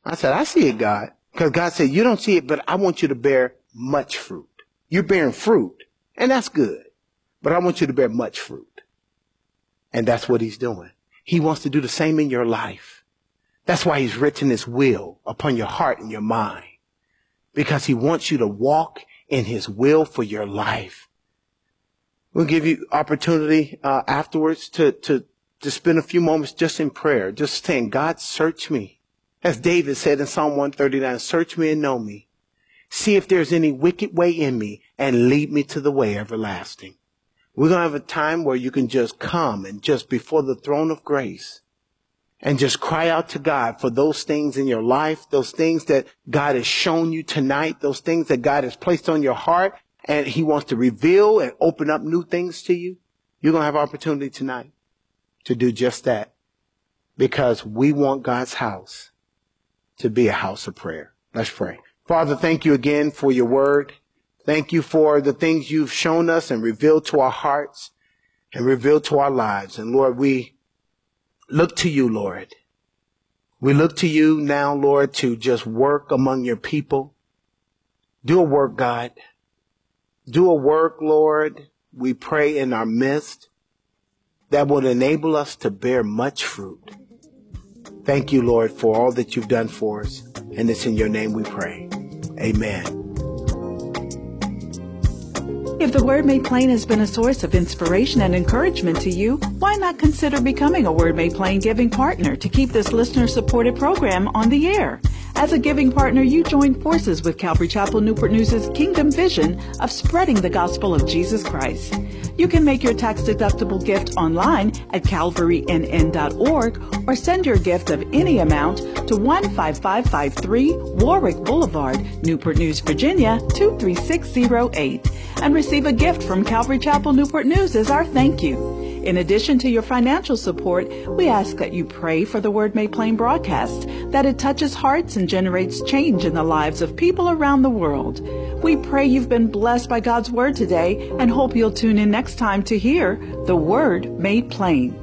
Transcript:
I said, I see it, God. Because God said, you don't see it, but I want you to bear much fruit. You're bearing fruit, and that's good. But I want you to bear much fruit. And that's what he's doing. He wants to do the same in your life. That's why he's written his will upon your heart and your mind. Because he wants you to walk in his will for your life. We'll give you opportunity afterwards to spend a few moments just in prayer, just saying, God, search me. As David said in Psalm 139, search me and know me. See if there's any wicked way in me and lead me to the way everlasting. We're going to have a time where you can just come and just before the throne of grace and just cry out to God for those things in your life, those things that God has shown you tonight, those things that God has placed on your heart, and he wants to reveal and open up new things to you. You're going to have opportunity tonight to do just that, because we want God's house to be a house of prayer. Let's pray. Father, thank you again for your word. Thank you for the things you've shown us and revealed to our hearts and revealed to our lives. And Lord, we look to you, Lord. We look to you now, Lord, to just work among your people. Do a work, God. Do a work, Lord, we pray in our midst that will enable us to bear much fruit. Thank you, Lord, for all that you've done for us. And it's in your name we pray. Amen. If the Word Made Plain has been a source of inspiration and encouragement to you, why not consider becoming a Word Made Plain giving partner to keep this listener-supported program on the air? As a giving partner, you join forces with Calvary Chapel Newport News' Kingdom Vision of spreading the gospel of Jesus Christ. You can make your tax-deductible gift online at calvarynn.org or send your gift of any amount to 15553 Warwick Boulevard, Newport News, Virginia, 23608, and receive a gift from Calvary Chapel Newport News as our thank you. In addition to your financial support, we ask that you pray for the Word Made Plain broadcast, that it touches hearts and generates change in the lives of people around the world. We pray you've been blessed by God's Word today and hope you'll tune in next time to hear the Word Made Plain.